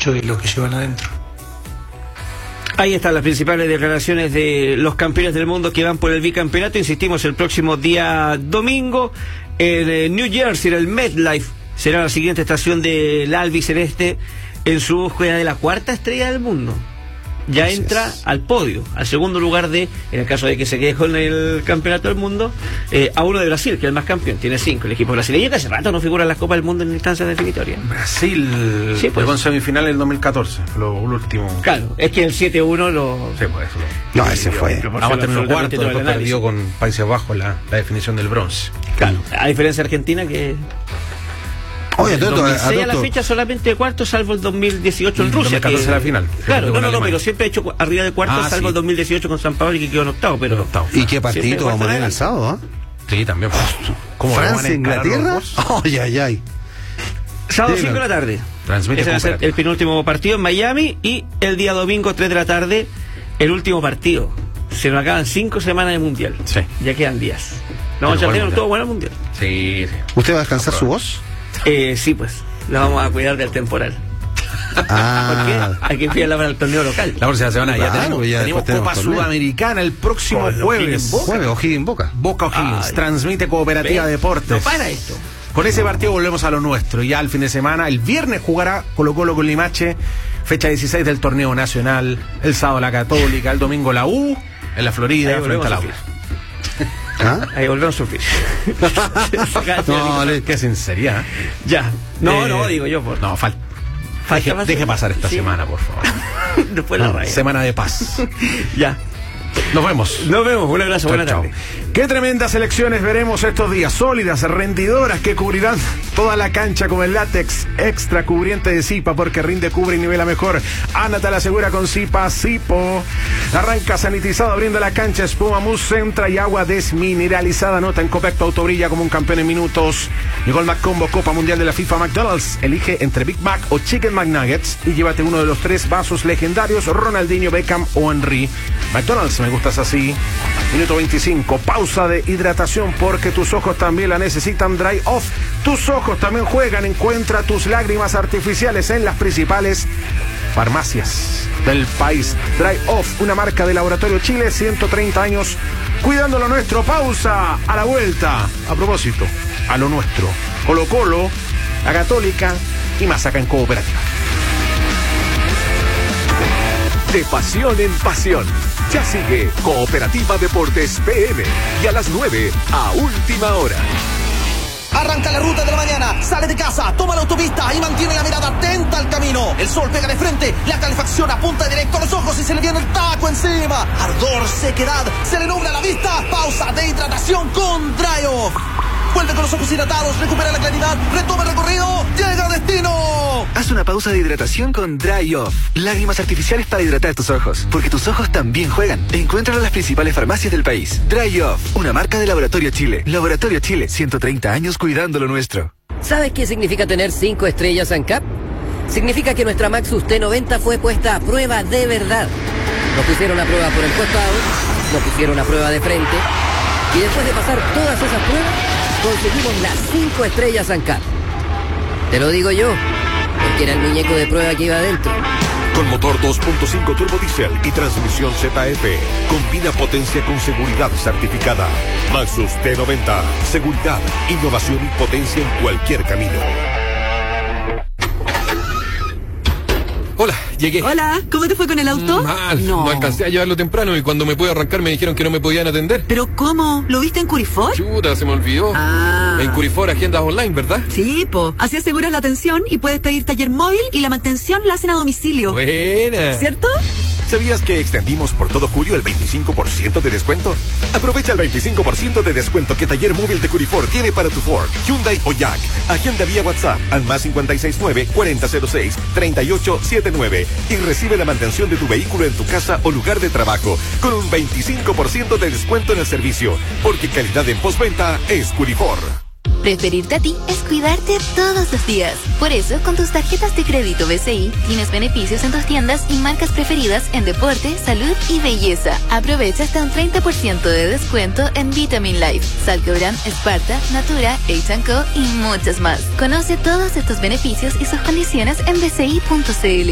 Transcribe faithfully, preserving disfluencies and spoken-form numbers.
mucho de lo que llevan adentro. Ahí están las principales declaraciones de los campeones del mundo que van por el bicampeonato. Insistimos, el próximo día domingo en New Jersey, en el MetLife, será la siguiente estación del albiceleste en su búsqueda de la cuarta estrella del mundo. Ya Así entra es. al podio, al segundo lugar de, en el caso de que se quede con el campeonato del mundo, eh, a uno de Brasil, que es el más campeón, tiene cinco, el equipo brasileño, que hace rato no figura en las Copas del Mundo en instancias definitorias. Brasil, sí, pues. Llegó en semifinal en el dos mil catorce, lo, lo último. Claro, es que el siete uno lo... Sí, pues eso. No, ese fue. Vamos a tener un cuarto, después perdió con Países Bajos la, la definición del bronce. Claro, a diferencia de Argentina que... Oye, todo, dos mil seis a, a la fecha solamente de cuarto, salvo el dos mil dieciocho en Rusia. Que la final. Claro, no, no, no, pero siempre ha hecho arriba de cuarto, ah, salvo sí. el dos mil dieciocho con San Pablo y que quedó en octavo. Pero octavo. ¿Y qué partido vamos a tener el sábado? ¿eh? Sí, también. ¿Cómo Francia, Inglaterra. Ay, ay, ay. Sábado cinco de la tarde. Transmite Ese va a ser el penúltimo partido en Miami y el día domingo tres de la tarde el último partido. Se nos acaban cinco semanas de mundial. Sí. Ya quedan días. No vamos a tener todo bueno el mundial. Sí, sí. ¿Usted va a descansar su voz? Eh, sí, pues. La vamos a cuidar del temporal. Ah. Porque hay que cuidarla para el torneo local. La próxima semana ya claro, tenemos, ya tenemos Copa Sudamericana el próximo Con jueves. Jueves, O'Higgins Boca. Boca O'Higgins. Ay. Transmite Cooperativa Ve, Deportes. No para esto. Con ese partido volvemos a lo nuestro. Ya el fin de semana, el viernes jugará Colo Colo con Limache, fecha dieciséis del torneo nacional. El sábado la Católica, el domingo la U, en la Florida, frente a la U. ¿Ah? Ahí volvemos a sufrir. No, qué sinceridad. Ya. No, eh, no, digo yo. Por... No, falta. Deje, deje pasar esta sí. semana, por favor. Después la raya. Semana de paz. Ya. Nos vemos. Nos vemos. Un abrazo. Buenas tardes. Qué tremendas elecciones veremos estos días. Sólidas, rendidoras, que cubrirán toda la cancha con el látex extra cubriente de Zipa, porque rinde, cubre y nivela mejor. Ana te la asegura con Zipa Zipo. Arranca sanitizado, abriendo la cancha, espuma mousse, centra y agua desmineralizada. Nota en Copecto, autobrilla como un campeón en minutos. Llegó el McCombo, Copa Mundial de la FIFA. McDonald's, elige entre Big Mac o Chicken McNuggets y llévate uno de los tres vasos legendarios, Ronaldinho, Beckham o Henry. McDonald's, me gustas así. Minuto veinticinco, pausa de hidratación porque tus ojos también la necesitan. Dry Off, tus ojos también juegan. Encuentra tus lágrimas artificiales en las principales farmacias del país. Dry Off, una marca de Laboratorio Chile, ciento treinta años cuidando lo nuestro. Pausa, a la vuelta. A propósito, a lo nuestro. Colo Colo, la Católica y más acá en Cooperativa. De pasión en pasión. Ya sigue Cooperativa Deportes P M y a las nueve a última hora. Arranca la ruta de la mañana, sale de casa, toma la autopista y mantiene la mirada atenta al camino. El sol pega de frente, la calefacción apunta directo a los ojos y se le viene el taco encima. Ardor, sequedad, se le nubla la vista. Pausa de hidratación con Dry Off. Vuelve con los ojos hidratados, recupera la claridad, retoma el recorrido, llega a destino. Haz una pausa de hidratación con Dry Off. Lágrimas artificiales para hidratar tus ojos, porque tus ojos también juegan. Encuéntralo en las principales farmacias del país. Dry Off, una marca de Laboratorio Chile. Laboratorio Chile, ciento treinta años cuidando lo nuestro. ¿Sabes qué significa tener cinco estrellas ANCAP? Significa que nuestra Maxus T noventa fue puesta a prueba de verdad. Nos pusieron a prueba por el costado, nos pusieron a prueba de frente, y después de pasar todas esas pruebas, conseguimos las cinco estrellas ANCAP. Te lo digo yo, porque era el muñeco de prueba que iba adentro. Con motor dos punto cinco turbo diésel y transmisión Z F. Combina potencia con seguridad certificada. Maxus T noventa. Seguridad, innovación y potencia en cualquier camino. Hola, llegué. Hola, ¿cómo te fue con el auto? Mal, no. no alcancé a llevarlo temprano y cuando me pude arrancar me dijeron que no me podían atender. ¿Pero cómo? ¿Lo viste en Curifor? Chuta, se me olvidó. Ah. En Curifor agendas online, ¿verdad? Sí, po. Así aseguras la atención y puedes pedir taller móvil y la mantención la hacen a domicilio. Buena. ¿Cierto? ¿Sabías que extendimos por todo julio el veinticinco por ciento de descuento? Aprovecha el veinticinco por ciento de descuento que Taller Móvil de Curifor tiene para tu Ford, Hyundai o Jack. Agenda vía WhatsApp al más cinco seis nueve, cuarenta cero seis, treinta y ocho setenta y nueve y recibe la mantención de tu vehículo en tu casa o lugar de trabajo con un veinticinco por ciento de descuento en el servicio, porque calidad en postventa es Curifor. Preferirte a ti es cuidarte todos los días. Por eso, con tus tarjetas de crédito B C I, tienes beneficios en tus tiendas y marcas preferidas en deporte, salud y belleza. Aprovecha hasta un treinta por ciento de descuento en Vitamin Life, Salcobrand, Sparta, Natura, H and Co y muchas más. Conoce todos estos beneficios y sus condiciones en b c i punto c l.